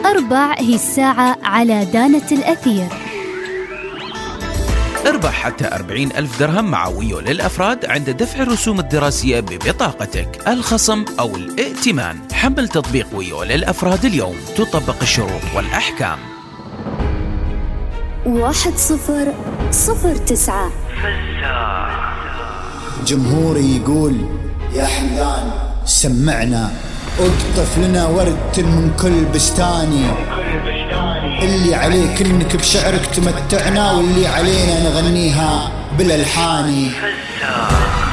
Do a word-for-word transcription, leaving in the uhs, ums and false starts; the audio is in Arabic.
أربع هي الساعة على دانة الأثير. اربح حتى أربعين ألف درهم مع ويو للأفراد عند دفع الرسوم الدراسية ببطاقتك، الخصم أو الائتمان. حمل تطبيق ويو للأفراد اليوم، تطبق الشروط والأحكام. واحد صفر صفر تسعة. جمهوري يقول يا حمدان سمعنا، اقطف لنا ورد من كل بستاني، اللي عليك انك بشعرك تمتعنا، واللي علينا نغنيها بالالحاني.